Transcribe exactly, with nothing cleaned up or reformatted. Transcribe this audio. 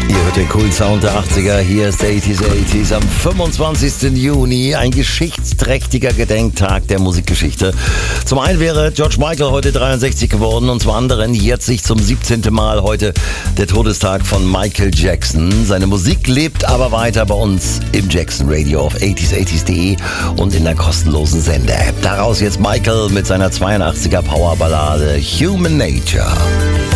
Ihr hört den coolen Sound der achtziger, hier ist achtziger achtziger am fünfundzwanzigsten Juni, ein geschichtsträchtiger Gedenktag der Musikgeschichte. Zum einen wäre George Michael heute dreiundsechzig geworden und zum anderen jährt sich zum siebzehnten Mal heute der Todestag von Michael Jackson. Seine Musik lebt aber weiter bei uns im Jackson Radio auf achtziger achtziger punkt de und in der kostenlosen Sender-App. Daraus jetzt Michael mit seiner zweiundachtziger Powerballade Human Nature.